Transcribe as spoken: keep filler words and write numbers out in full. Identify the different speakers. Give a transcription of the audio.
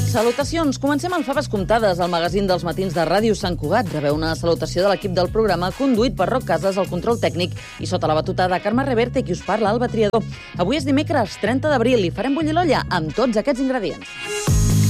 Speaker 1: Salutacions. Comencem amb Faves Comptades, el magazín dels matins de Ràdio Sant Cugat. Rebeu una salutació de l'equip del programa, conduït per Roc Casas, el control tècnic, i sota la batuta de Carme Reverte, qui us parla, Alba Triador. Avui és dimecres, trenta d'abril, i farem bullir l'olla amb tots aquests ingredients.